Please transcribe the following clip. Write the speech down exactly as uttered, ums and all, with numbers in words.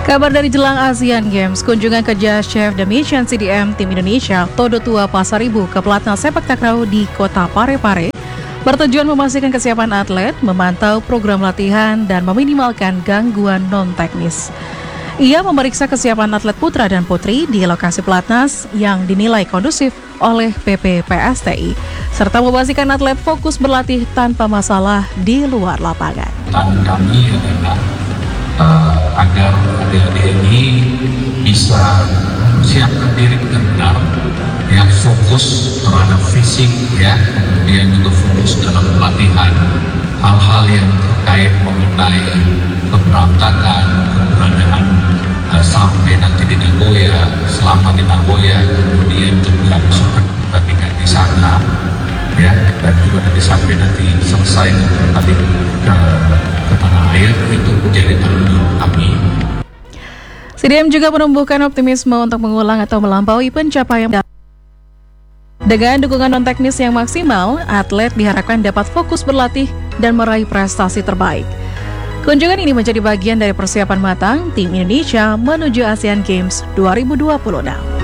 Kabar dari jelang ASEAN Games, kunjungan kerja Chef The Mission C D M Tim Indonesia Todo Tua Pasaribu ke Pelatnas Sepak Takraw di Kota Parepare bertujuan memastikan kesiapan atlet, memantau program latihan, dan meminimalkan gangguan non-teknis. Ia memeriksa kesiapan atlet putra dan putri di lokasi Pelatnas yang dinilai kondusif oleh P P P S T I, serta memastikan atlet fokus berlatih tanpa masalah di luar lapangan. Tantangan kami adalah uh, agar adik-adik ini bisa siapkan diri benar-benar, yang fokus terhadap fisik, ya, kemudian juga fokus dalam pelatihan hal-hal yang terkait mengenai keberangkatan, keberadaan uh, sampai nanti di Nagoya, selama di Nagoya, kemudian juga sempat pertandingan di sana, ya, dan juga nanti sampai nanti selesai nanti ke, ke tanah air, itu menjadi tanggung jawab kami. C D M juga menumbuhkan optimisme untuk mengulang atau melampaui pencapaian. Dengan dukungan non-teknis yang maksimal, atlet diharapkan dapat fokus berlatih dan meraih prestasi terbaik. Kunjungan ini menjadi bagian dari persiapan matang tim Indonesia menuju ASEAN Games dua ribu dua puluh enam.